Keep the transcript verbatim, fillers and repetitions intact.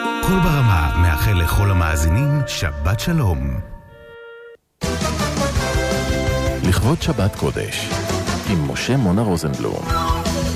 כל ברמה מאחל לכל המאזינים שבת שלום. לכבוד שבת קודש עם משה מונה רוזנבלום.